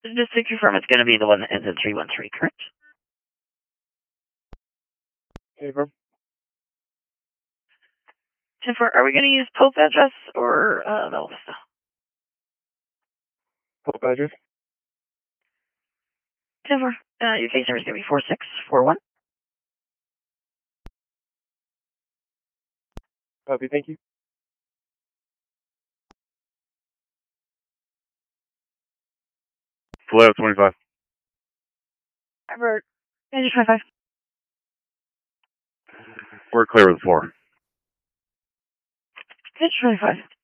Just to confirm, it's going to be the one that ends in 313, correct? Confirm. 10-4, are we going to use Pope address or Bella Vista? Pope address. 10-4, your case number is going to be 4641. Copy, thank you. Flair 25. Albert, Manager 25. We're clear with 4. Manager 25.